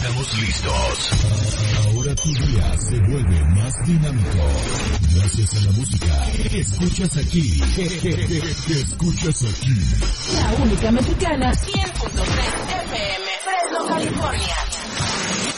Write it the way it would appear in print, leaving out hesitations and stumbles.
Estamos listos. Ahora tu día se vuelve más dinámico. Gracias a la música que escuchas aquí. Que escuchas aquí. La única mexicana 100.3 FM. Fresno, California.